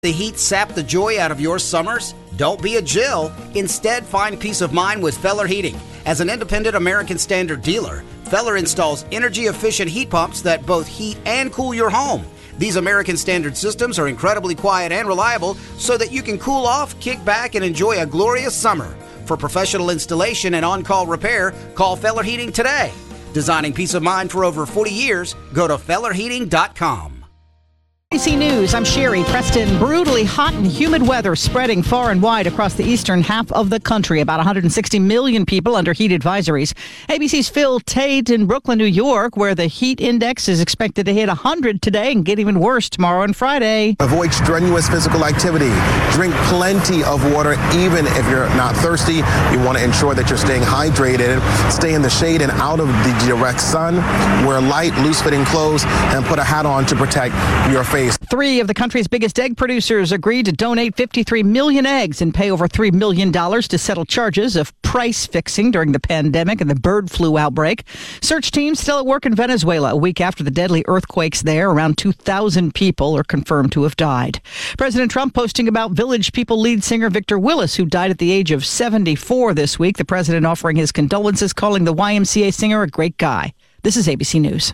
The heat sap the joy out of your summers? Don't be a Jill. Instead, find peace of mind with Feller Heating. As an independent American Standard dealer, Feller installs energy-efficient heat pumps that both heat and cool your home. These American Standard systems are incredibly quiet and reliable so that you can cool off, kick back, and enjoy a glorious summer. For professional installation and on-call repair, call Feller Heating today. Designing peace of mind for over 40 years, go to FellerHeating.com. ABC News, I'm Sherry Preston. Brutally hot and humid weather spreading far and wide across the eastern half of the country. About 160 million people under heat advisories. ABC's Phil Tate in Brooklyn, New York, where the heat index is expected to hit 100 today and get even worse tomorrow and Friday. Avoid strenuous physical activity. Drink plenty of water, even if you're not thirsty. You want to ensure that you're staying hydrated. Stay in the shade and out of the direct sun. Wear light, loose-fitting clothes, and put a hat on to protect your face. 3 of the country's biggest egg producers agreed to donate 53 million eggs and pay over $3 million to settle charges of price fixing during the pandemic and the bird flu outbreak. Search teams still at work in Venezuela a week after the deadly earthquakes there. Around 2,000 people are confirmed to have died. President Trump posting about Village People lead singer Victor Willis, who died at the age of 74 this week. The president offering his condolences, calling the YMCA singer a great guy. This is ABC News.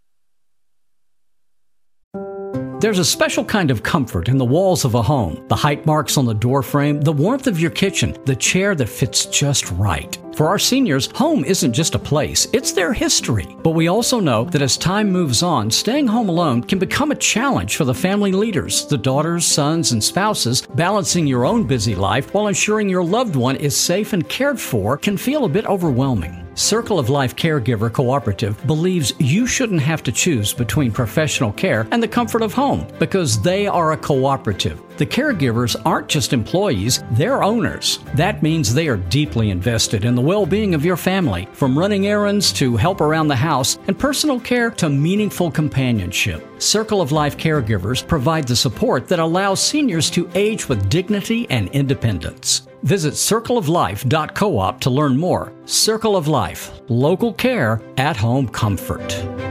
There's a special kind of comfort in the walls of a home, the height marks on the door frame, the warmth of your kitchen, the chair that fits just right. For our seniors, home isn't just a place, it's their history. But we also know that as time moves on, staying home alone can become a challenge for the family leaders, the daughters, sons, and spouses. Balancing your own busy life while ensuring your loved one is safe and cared for can feel a bit overwhelming. Circle of Life Caregiver Cooperative believes you shouldn't have to choose between professional care and the comfort of home because they are a cooperative. The caregivers aren't just employees, they're owners. That means they are deeply invested in the well-being of your family, from running errands to help around the house and personal care to meaningful companionship. Circle of Life Caregivers provide the support that allows seniors to age with dignity and independence. Visit circleoflife.coop to learn more. Circle of Life, local care, at-home comfort.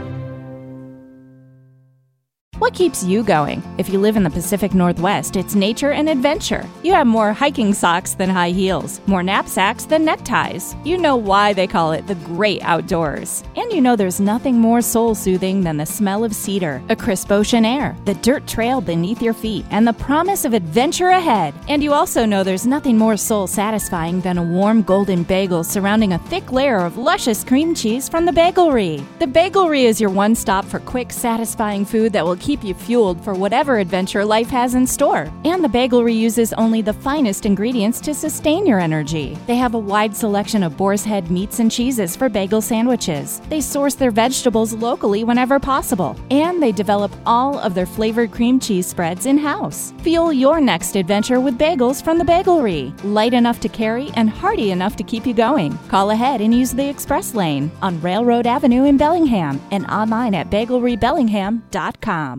What keeps you going? If you live in the Pacific Northwest, it's nature and adventure. You have more hiking socks than high heels, more knapsacks than neckties. You know why they call it the great outdoors. And you know there's nothing more soul-soothing than the smell of cedar, a crisp ocean air, the dirt trail beneath your feet, and the promise of adventure ahead. And you also know there's nothing more soul-satisfying than a warm golden bagel surrounding a thick layer of luscious cream cheese from the Bagelry. The Bagelry is your one-stop for quick, satisfying food that will keep you fueled for whatever adventure life has in store. And the Bagelry uses only the finest ingredients to sustain your energy. They have a wide selection of boar's head meats and cheeses for bagel sandwiches. They source their vegetables locally whenever possible. And they develop all of their flavored cream cheese spreads in-house. Fuel your next adventure with bagels from the Bagelry. Light enough to carry and hearty enough to keep you going. Call ahead and use the express lane on Railroad Avenue in Bellingham and online at bagelrybellingham.com.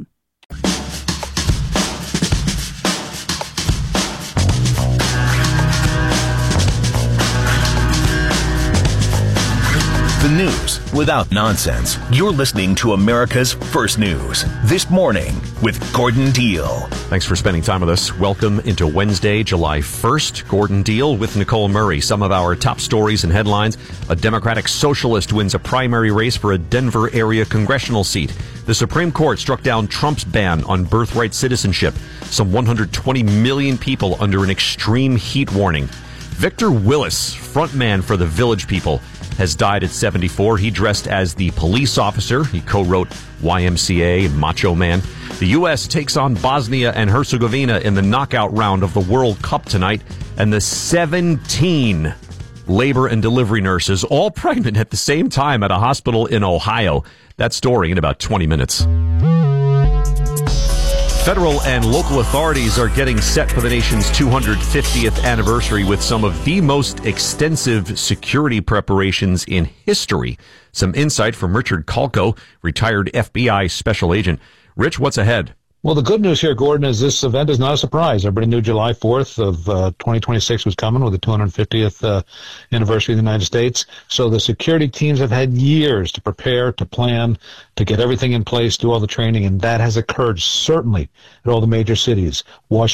The news without nonsense. You're listening to America's First News This Morning with Gordon Deal. Thanks for spending time with us. Welcome into Wednesday, July 1st. Gordon Deal with Nicole Murray. Some of our top stories and headlines. A Democratic socialist wins a primary race for a Denver area congressional seat. The Supreme Court struck down Trump's ban on birthright citizenship. Some 120 million people under an extreme heat warning. Victor Willis, frontman for the Village People, has died at 74. He dressed as the police officer. He co-wrote YMCA, Macho Man. The U.S. takes on Bosnia and Herzegovina in the knockout round of the World Cup tonight. And the 17 labor and delivery nurses, all pregnant at the same time at a hospital in Ohio. That story in about 20 minutes. Federal and local authorities are getting set for the nation's 250th anniversary with some of the most extensive security preparations in history. Some insight from Richard Kalko, retired FBI special agent. Rich, what's ahead? Well, the good news here, Gordon, is this event is not a surprise. Everybody knew July 4th of 2026 was coming with the 250th anniversary of the United States. So the security teams have had years to prepare, to plan, to get everything in place, do all the training, and that has occurred certainly at all the major cities. Washington